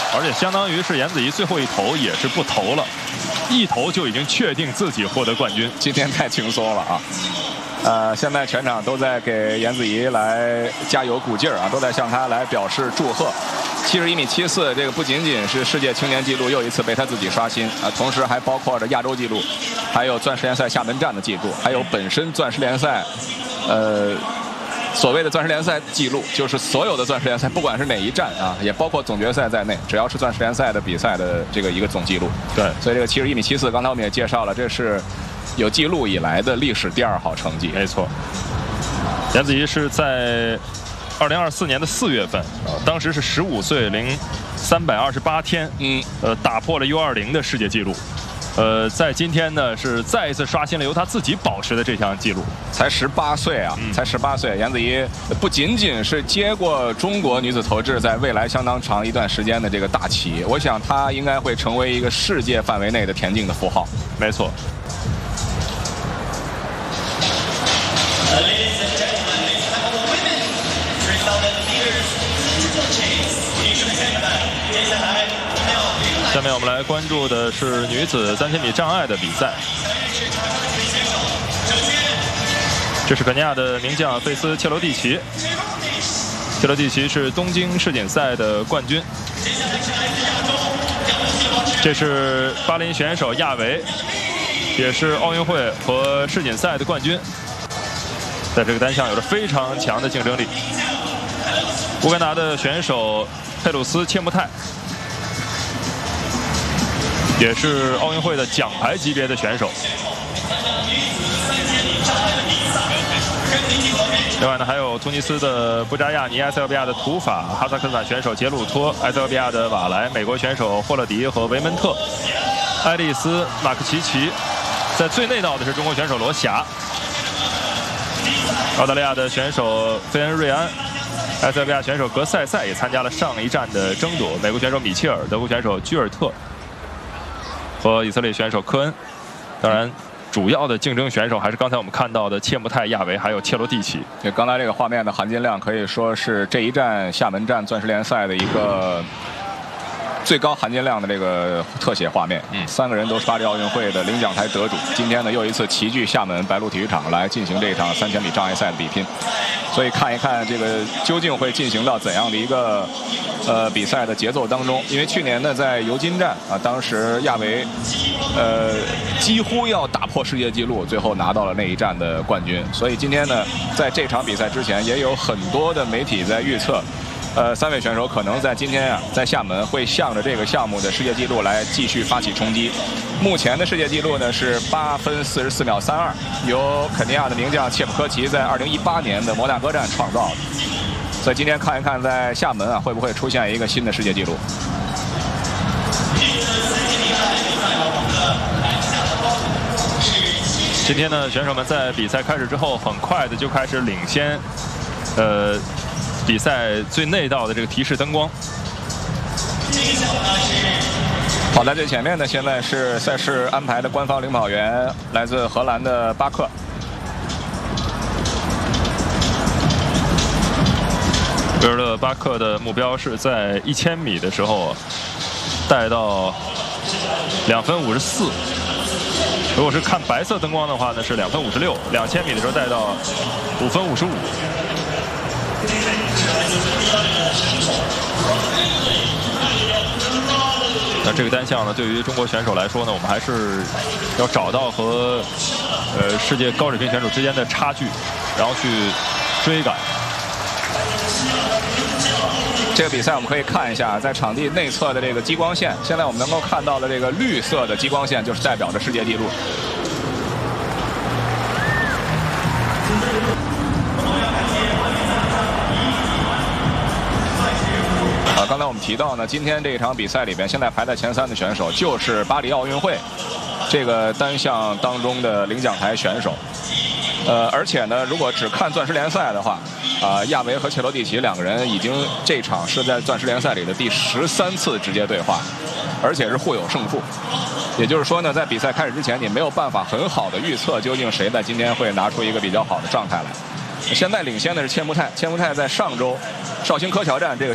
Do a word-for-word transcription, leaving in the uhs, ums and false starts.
而且相当于是颜子怡最后一投也是不投了，一投就已经确定自己获得冠军。 今天太轻松了啊！呃，现在全场都在给颜子怡来加油鼓劲儿啊，都在向她来表示祝贺。七十一米七四，这个不仅仅是世界青年纪录又一次被她自己刷新啊，同时还包括着亚洲纪录，还有钻石联赛厦门站的记录，还有本身钻石联赛，呃。所谓的钻石联赛记录，就是所有的钻石联赛，不管是哪一站啊，也包括总决赛在内，只要是钻石联赛的比赛的这个一个总记录。 对， 所以这个七十一米七四，刚才我们也介绍了，这是有记录以来的历史第二好成绩。 没错，颜子怡是在二零二四年的四月份，当时是十五岁零三百二十八天， 嗯， 呃，打破了 U 二零的世界纪录。呃，在今天呢，是再一次刷新了由他自己保持的这项纪录。 才十八岁啊， 嗯、 才十八岁，颜子怡不仅仅是接过中国女子投掷在未来相当长一段时间的这个大旗，我想她应该会成为一个世界范围内的田径的符号。 没错。下面我们来关注的是女子三千米障碍的比赛。这是肯尼亚的名将费斯切罗蒂奇，切罗蒂奇是东京世锦赛的冠军。这是巴林选手亚维，也是奥运会和世锦赛的冠军，在这个单项有着非常强的竞争力。乌干达的选手佩鲁斯切穆泰，也是奥运会的奖牌级别的选手。另外呢，还有突尼斯的布扎亚尼、埃塞俄比亚的图法、哈萨克斯坦选手杰鲁托、埃塞俄比亚的瓦莱、美国选手霍勒迪和维门特、爱丽丝、马克奇奇。在最内道的是中国选手罗霞，澳大利亚的选手费恩瑞安。埃塞俄比亚选手格塞塞也参加了上一站的争夺，美国选手米切尔、德国选手居尔特和以色列选手科恩。当然，主要的竞争选手还是刚才我们看到的切穆泰、亚维还有切罗蒂奇。 对，刚才这个画面的含金量可以说是这一站厦门站钻石联赛的一个最高含金量的这个特写画面。 嗯， 三个人都是巴黎奥运会的领奖台得主，今天呢又一次齐聚厦门白鹿体育场来进行这场三千米障碍赛的比拼。所以看一看这个究竟会进行到怎样的一个呃比赛的节奏当中。因为去年呢在尤金站啊，当时亚维呃几乎要打破世界纪录，最后拿到了那一站的冠军。所以今天呢在这场比赛之前，也有很多的媒体在预测。呃，三位选手可能在今天啊，在厦门会向着这个项目的世界纪录来继续发起冲击。目前的世界纪录呢是八分四十四秒三二，由肯尼亚的名将切普科奇在二零一八年的摩纳哥站创造的。所以今天看一看在厦门啊会不会出现一个新的世界纪录。 今天呢，选手们在比赛开始之后，很快的就开始领先，呃。比赛最内道的这个提示灯光， 跑在最前面的现在是赛事安排的官方领跑员，来自荷兰的巴克。 维尔勒巴克的目标是在一千米的时候带到两分五十四，如果是看白色灯光的话呢是两分五十六，两千米的时候带到五分五十五。那这个单项呢，对于中国选手来说呢，我们还是要找到和呃世界高水平选手之间的差距，然后去追赶。 这个比赛我们可以看一下，在场地内侧的这个激光线，现在我们能够看到的这个绿色的激光线，就是代表着世界纪录。啊，刚才我们提到呢，今天这一场比赛里边，现在排在前三的选手就是巴黎奥运会这个单项当中的领奖台选手。呃，而且呢，如果只看钻石联赛的话，啊、呃，亚维和切罗蒂奇两个人已经这场是在钻石联赛里的第十三次直接对话，而且是互有胜负。也就是说呢，在比赛开始之前，你没有办法很好的预测究竟谁在今天会拿出一个比较好的状态来。现在领先的是切穆泰，切穆泰在上周绍兴柯桥站这个